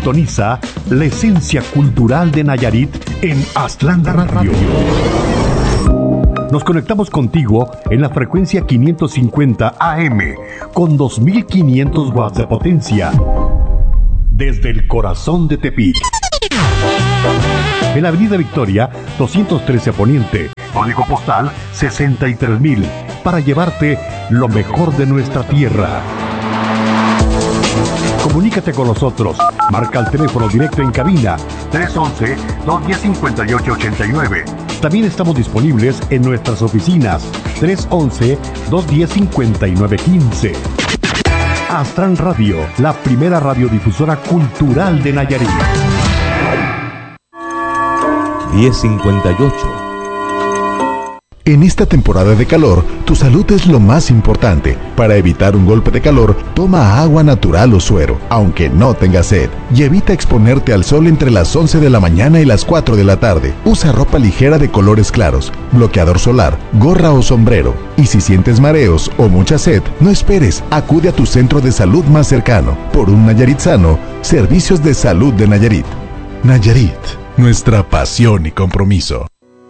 Sintoniza la esencia cultural de Nayarit en Aztlán Radio. Nos conectamos contigo en la frecuencia 550 AM con 2500 watts de potencia desde el corazón de Tepic. En la Avenida Victoria 213 Poniente, código postal 63000, para llevarte lo mejor de nuestra tierra. Comunícate con nosotros. Marca el teléfono directo en cabina 311-210-5889. También estamos disponibles en nuestras oficinas 311-210-5915. Aztlán Radio, la primera radiodifusora cultural de Nayarit. 10:58. En esta temporada de calor, tu salud es lo más importante. Para evitar un golpe de calor, toma agua natural o suero, aunque no tengas sed. Y evita exponerte al sol entre las 11 de la mañana y las 4 de la tarde. Usa ropa ligera de colores claros, bloqueador solar, gorra o sombrero. Y si sientes mareos o mucha sed, no esperes, acude a tu centro de salud más cercano. Por un Nayarit sano, Servicios de Salud de Nayarit. Nayarit, nuestra pasión y compromiso.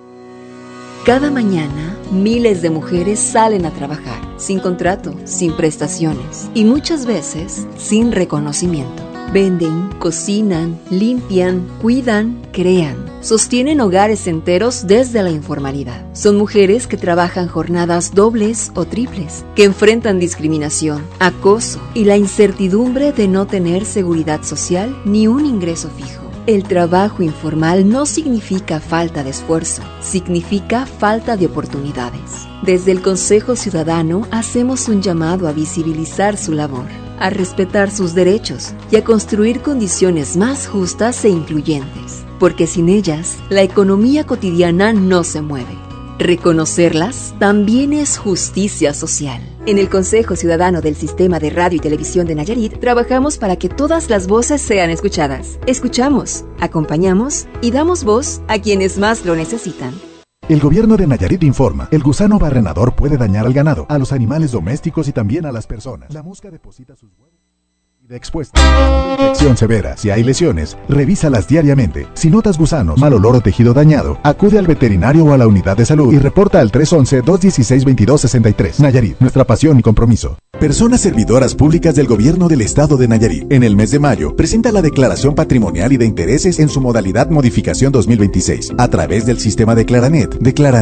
Cada mañana, miles de mujeres salen a trabajar, sin contrato, sin prestaciones y muchas veces sin reconocimiento. Venden, cocinan, limpian, cuidan, crean, sostienen hogares enteros desde la informalidad. Son mujeres que trabajan jornadas dobles o triples, que enfrentan discriminación, acoso y la incertidumbre de no tener seguridad social ni un ingreso fijo. El trabajo informal no significa falta de esfuerzo, significa falta de oportunidades. Desde el Consejo Ciudadano hacemos un llamado a visibilizar su labor, a respetar sus derechos y a construir condiciones más justas e incluyentes, porque sin ellas, la economía cotidiana no se mueve. Reconocerlas también es justicia social. En el Consejo Ciudadano del Sistema de Radio y Televisión de Nayarit, trabajamos para que todas las voces sean escuchadas. Escuchamos, acompañamos y damos voz a quienes más lo necesitan. El gobierno de Nayarit informa, el gusano barrenador puede dañar al ganado, a los animales domésticos y también a las personas. La mosca deposita sus huevos de expuesta. Infección severa. Si hay lesiones, revísalas diariamente. Si notas gusanos, mal olor o tejido dañado, acude al veterinario o a la unidad de salud y reporta al 311-216-2263. Nayarit, nuestra pasión y compromiso. Personas servidoras públicas del gobierno del estado de Nayarit. En el mes de mayo, presenta la declaración patrimonial y de intereses en su modalidad modificación 2026 a través del sistema Declaranet.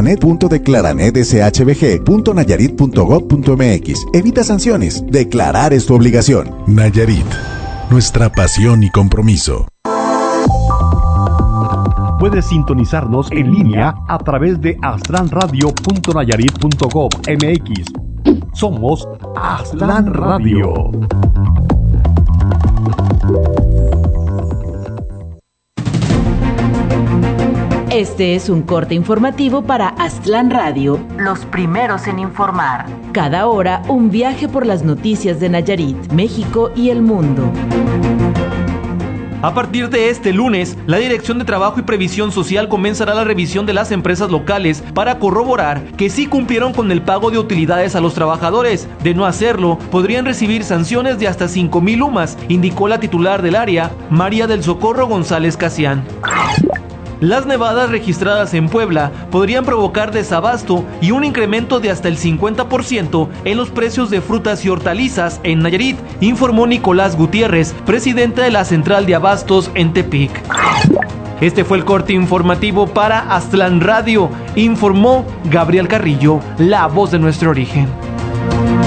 Declaranet.declaranet.nayarit.gov.mx. Evita sanciones. Declarar es tu obligación. Nayarit, nuestra pasión y compromiso. Puedes sintonizarnos en línea a través de aztlanradio.nayarit.gov.mx. Somos Aztlán Radio. Este es un corte informativo para Aztlán Radio, los primeros en informar. Cada hora, un viaje por las noticias de Nayarit, México y el mundo. A partir de este lunes, la Dirección de Trabajo y Previsión Social comenzará la revisión de las empresas locales para corroborar que sí cumplieron con el pago de utilidades a los trabajadores. De no hacerlo, podrían recibir sanciones de hasta 5,000 UMAS, indicó la titular del área, María del Socorro González Casián. Las nevadas registradas en Puebla podrían provocar desabasto y un incremento de hasta el 50% en los precios de frutas y hortalizas en Nayarit, informó Nicolás Gutiérrez, presidente de la Central de Abastos en Tepic. Este fue el corte informativo para Aztlán Radio, informó Gabriel Carrillo, la voz de nuestro origen.